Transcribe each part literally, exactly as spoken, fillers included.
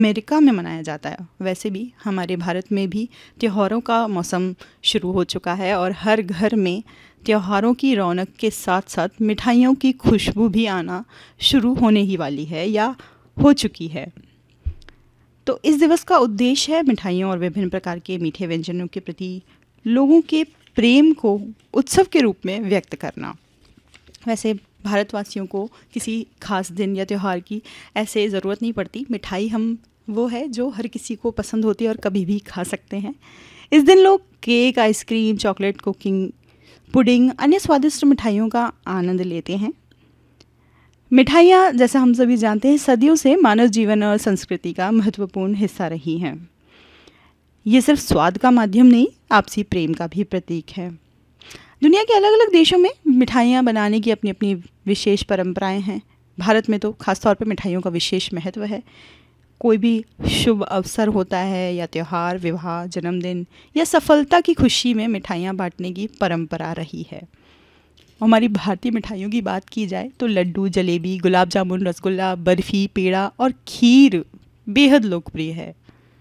America में मनाया जाता है, वैसे भी हमारे भारत में भी त्योहारों का मौसम शुरू हो चुका है और हर घर में त्योहारों की रौनक के साथ साथ मिठाइयों की खुशबू भी आना शुरू होने ही वाली है या हो चुकी है। तो इस दिवस का उद्देश्य है मिठाइयों और विभिन्न प्रकार के मीठे व्यंजनों के प्रति लोगों के प्रेम को उत्सव के रूप में व्यक्त करना। वैसे भारतवासियों को किसी खास दिन या त्यौहार की ऐसे ज़रूरत नहीं पड़ती। मिठाई हम वो है जो हर किसी को पसंद होती है और कभी भी खा सकते हैं। इस दिन लोग cake, ice cream, chocolate, cooking, pudding, अन्य स्वादिष्ट मिठाइयों का आनंद लेते हैं। मिठाइयाँ, जैसा हम सभी जानते हैं, सदियों से मानव जीवन और संस्कृति का महत्वपूर्ण हिस्सा रही हैं। ये सिर्फ स्वाद का माध्यम नहीं, आपसी प्रेम का भी प्रतीक है। दुनिया के अलग अलग देशों में मिठाइयाँ बनाने की अपनी अपनी विशेष परंपराएं हैं। भारत में तो खासतौर पर मिठाइयों का विशेष महत्व है। कोई भी शुभ अवसर होता है या त्यौहार, विवाह, जन्मदिन या सफलता की खुशी में मिठाइयाँ बांटने की परंपरा रही है। हमारी भारतीय मिठाइयों की बात की जाए तो लड्डू, जलेबी, गुलाब जामुन, रसगुल्ला, बर्फ़ी, पेड़ा और खीर बेहद लोकप्रिय है।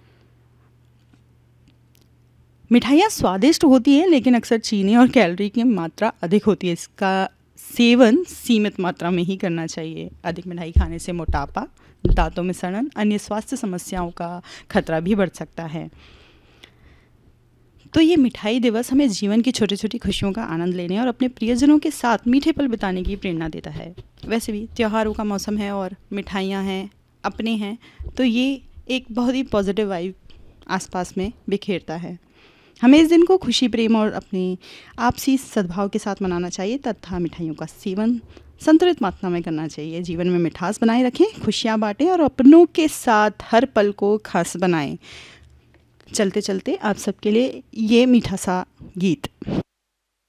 मिठाइयाँ स्वादिष्ट होती हैं, लेकिन अक्सर चीनी और कैलोरी की मात्रा अधिक होती है। इसका सेवन सीमित मात्रा में ही करना चाहिए। अधिक मिठाई खाने से मोटापा, दांतों में सड़न, अन्य स्वास्थ्य समस्याओं का खतरा भी बढ़ सकता है। तो ये मिठाई दिवस हमें जीवन की छोटी छोटी खुशियों का आनंद लेने और अपने प्रियजनों के साथ मीठे पल बिताने की प्रेरणा देता है। वैसे भी त्योहारों का मौसम है और मिठाइयाँ हैं, अपने हैं, तो ये एक बहुत ही पॉजिटिव वाइब आसपास में बिखेरता है। हमें इस दिन को खुशी, प्रेम और अपनी आपसी सद्भाव के साथ मनाना चाहिए तथा मिठाइयों का सेवन संतुलित मात्रा में करना चाहिए। जीवन में मिठास बनाए रखें, खुशियाँ बांटें और अपनों के साथ हर पल को खास बनाएं। चलते चलते आप सबके लिए ये मीठा सा गीत।